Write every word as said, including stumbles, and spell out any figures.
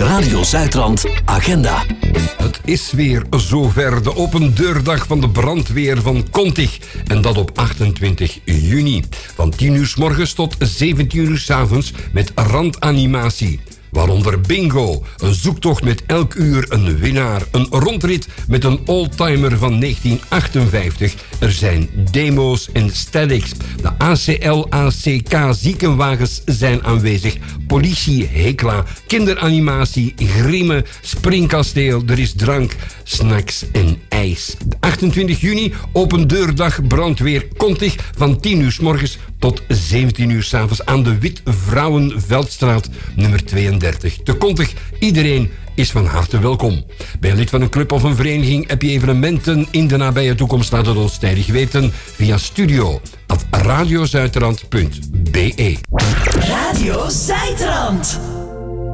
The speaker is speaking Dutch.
Radio Zuidrand Agenda. Het is weer zover, de open deurdag van de brandweer van Kontig. En dat op achtentwintig juni. Van tien uur 's morgens tot zeventien uur 's avonds met randanimatie. Waaronder bingo, een zoektocht met elk uur een winnaar, een rondrit met een oldtimer van negentien achtenvijftig. Er zijn demo's en statics. De A C L A C K ziekenwagens zijn aanwezig. Politie, hekla, kinderanimatie, grimmen, springkasteel. Er is drank, snacks en ijs. achtentwintig juni, open deurdag brandweer Kontig van tien uur 's morgens tot zeventien uur 's avonds aan de Wit-Vrouwenveldstraat nummer tweeëndertig. Te Kontig, iedereen is van harte welkom. Ben je lid van een club of een vereniging? Heb je evenementen in de nabije toekomst? Laat het ons tijdig weten via studio at radiozuidrand punt b e. Radio Zuidrand.